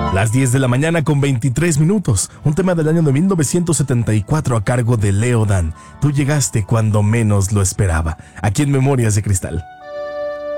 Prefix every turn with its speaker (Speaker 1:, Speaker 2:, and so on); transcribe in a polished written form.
Speaker 1: Las 10 de la mañana con 23 minutos. Un tema del año de 1974 a cargo de Leo Dan. Tú llegaste cuando menos lo esperaba. Aquí en Memorias de Cristal.